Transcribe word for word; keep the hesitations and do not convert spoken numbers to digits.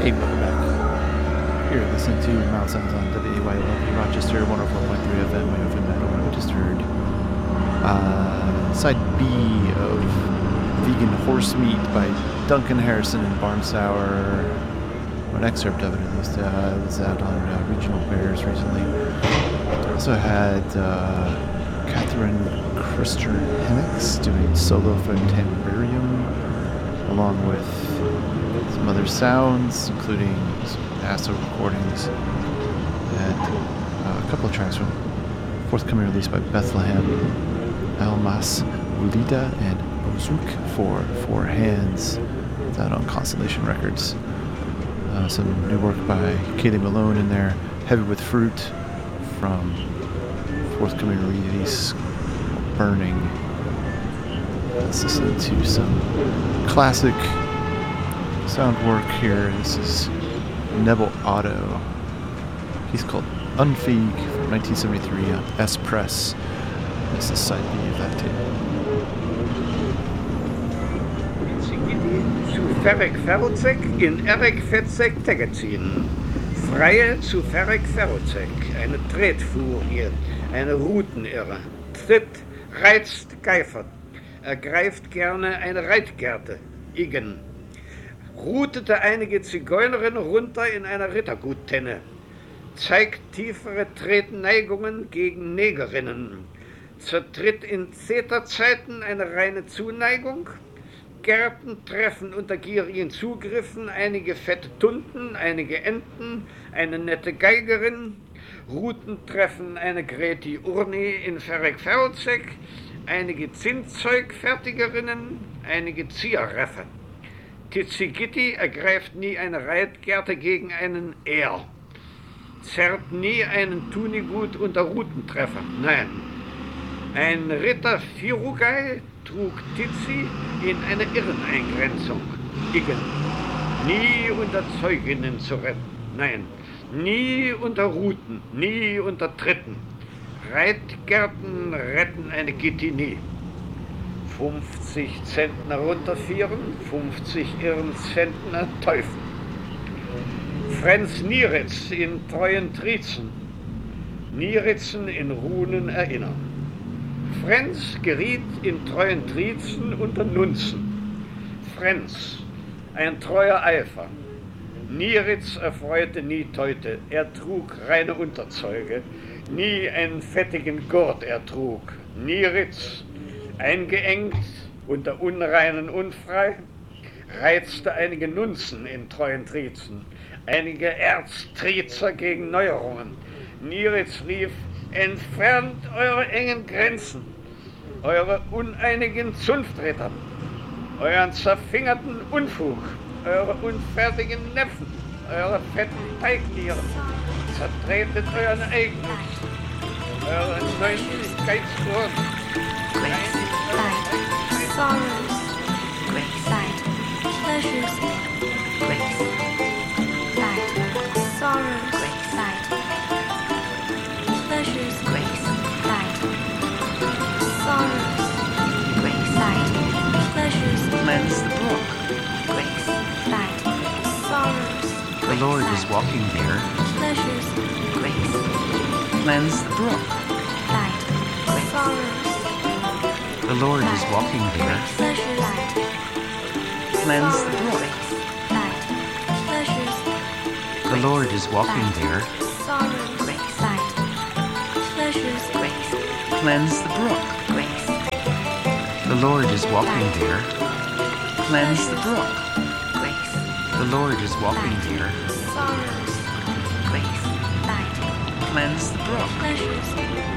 Hey, welcome back. You're listening to Mild Sounds on W A Y L P Rochester, one oh four point three F M, my F M Metal. We just heard uh, side B of Vegan Horse Meat by Duncan Harrison and Barn Sour. An excerpt of it, at least. Uh, it was out on uh, Regional Bears recently. Also had uh, Catherine Krister Hennix doing solo for Tamburarium, along with some other sounds, including some acid recordings, and uh, a couple of tracks from forthcoming release by Bethlehem, Almas Wulida, and Bozook for Four Hands. It's out on Constellation Records. Uh, some new work by Kaylee Malone in there, Heavy with Fruit, from forthcoming release Burning. Let's listen to some classic sound work here. This is Neville Otto. He's called Unfeeg from nineteen seventy-three on S Press. This is side B of that tape. Ferek Ferozek in Eric Fetzek Tegezin. Freie zu Ferek Ferozek, eine Tretfurie, eine Routenirre. Tritt, reizt, geifert. Ergreift gerne eine Reitgerte. Igen. Routete einige Zigeunerinnen runter in einer Ritterguttenne. Zeigt tiefere Tretneigungen gegen Negerinnen. Zertritt in Zeterzeiten eine reine Zuneigung. Gärten treffen unter gierigen Zugriffen einige fette Tunden, einige Enten, eine nette Geigerin. Ruten treffen eine Greti Urni in Ferek Ferozek, einige Zinnzeugfertigerinnen, einige Zierreffe. Tizzigitti ergreift nie eine Reitgerte gegen einen Er. Zerrt nie einen Tunigut unter Rutentreffer. Nein. Ein Ritter Firugai trug Tizzi in eine Irreneingrenzung. Igen. Nie unter Zeuginnen zu retten. Nein. Nie unter Ruten, nie unter Tritten. Reitgärten retten eine Gitti nie. fünfzig Zentner runterführen, fünfzig Irrenzentner Teufel. Franz Nieritz in treuen Trizen, Nieritzen in Runen erinnern. Franz geriet in treuen Trizen unter Nunzen. Franz, ein treuer Eifer. Nieritz erfreute nie Teute, er trug reine Unterzeuge, nie einen fettigen Gurt er trug. Nieritz, eingeengt, unter Unreinen unfrei, reizte einige Nunzen in treuen Trizen, einige Erztrizer gegen Neuerungen. Nieritz rief, entfernt eure engen Grenzen, eure uneinigen Zunftritter, euren zerfingerten Unfug, eure unfertigen Neffen, eure fetten Teignieren, zertretet euren Eigennutz, eure Neunlichkeitsohren. Grace, light, sorrows, grace, light, pleasures, grace, light, sorrows, grace, light, pleasures, grace, light, sorrows, grace, light, pleasures, Cleanse the brook. grace, light, sorrows, The Lord is walking there. pleasures, grace, Cleanse the brook. light, sorrows, The Lord is walking there. pleasures, light, Cleanse the brook. light, pleasures, The Lord is walking there. sorrows, grace, light, pleasures, grace, Cleanse the brook. grace, The Lord is walking there. Cleanse the brook. grace, The Lord is walking there. sorrows, grace, light, Cleanse the brook. pleasures,